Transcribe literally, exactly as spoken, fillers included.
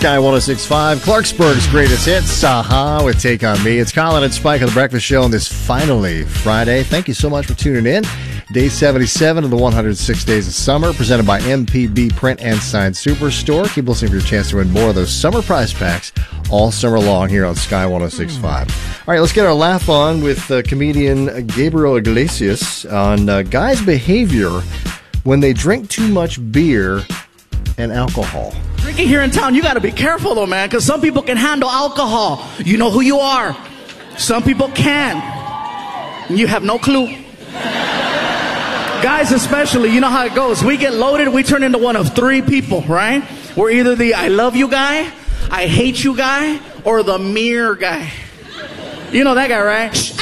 Sky one oh six point five, Clarksburg's greatest hits, Aha with Take On Me. It's Colin and Spike on The Breakfast Show on this finally Friday. Thank you so much for tuning in. Day seventy-seven of the one hundred six Days of Summer, presented by M P B Print and Sign Superstore. Keep listening for your chance to win more of those summer prize packs all summer long here on Sky one oh six point five. All right, let's get our laugh on with uh, comedian Gabriel Iglesias on uh, guys' behavior when they drink too much beer and alcohol. Drinking here in town, you got to be careful, though, man, because some people can handle alcohol. You know who you are. Some people can. You have no clue. Guys especially, you know how it goes. We get loaded, we turn into one of three people, right? We're either the I love you guy, I hate you guy, or the mirror guy. You know that guy, right? Shh,